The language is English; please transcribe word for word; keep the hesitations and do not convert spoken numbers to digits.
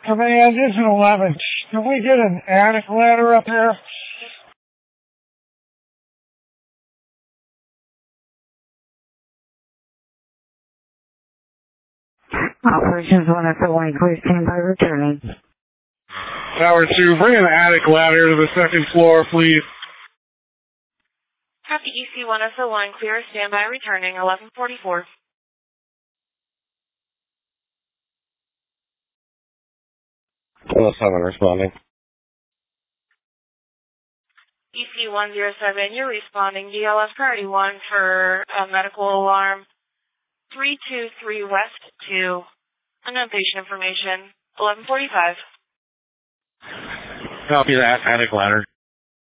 Command, this is eleven. Can we get an attic ladder up here? Operations one oh one, clear standby returning. Tower two, bring an attic ladder to the second floor, please. Copy E C one oh one, clear standby returning, eleven forty-four. one oh seven responding. E C one oh seven, you're responding. D L S priority one for a medical alarm. three two three West two. Unknown patient information. eleven forty-five. Copy that. Attic ladder.